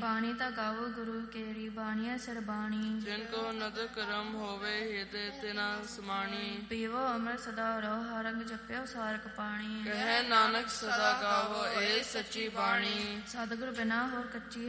ਬਾਣੀ ਤਾਂ ਗਾਵੋ ਗੁਰੂ ਕੇਰੀ, ਬਾਣੀਐ ਸਰਬਾਣੀ। ਜਿਨ ਕੋ ਨਦਰ ਕਰਮ ਹੋਵੇ, ਹਿਰਦੇ ਤਿਨਾ ਸਮਾਣੀ। ਪੀਵੋ ਅੰਮ੍ਰਿਤ ਸਦਾ ਰਹੋ, ਹਰ ਰੰਗ ਜਪਿਓ ਸਾਰਕ ਪਾਣੀ। ਕਹੈ ਨਾਨਕ ਸਦਾ ਗਾਵੋ, ਏ ਸੱਚੀ ਬਾਣੀ। ਸਤਿਗੁਰ ਬਿਨਾ ਹੋਰ ਕੱਚੀ